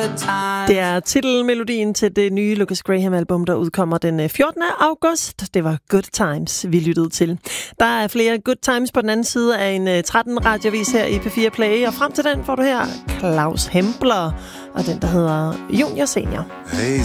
good times. Det er titelmelodien til det nye Lucas Graham-album, der udkommer den 14. august. Det var Good Times, vi lyttede til. Der er flere Good Times på den anden side af en 13 radiovis her i P4 Play, og frem til den får du her Claus Hempler og den, der hedder Junior Senior. Hey